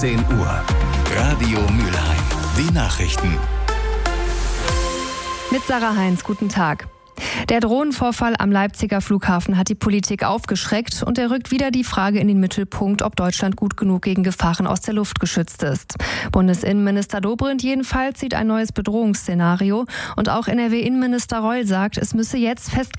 10 Uhr. Radio Mülheim. Die Nachrichten. Mit Sarah Heinz, guten Tag. Der Drohnenvorfall am Leipziger Flughafen hat die Politik aufgeschreckt und er rückt wieder die Frage in den Mittelpunkt, ob Deutschland gut genug gegen Gefahren aus der Luft geschützt ist. Bundesinnenminister Dobrindt jedenfalls sieht ein neues Bedrohungsszenario und auch NRW-Innenminister Reul sagt, es müsse jetzt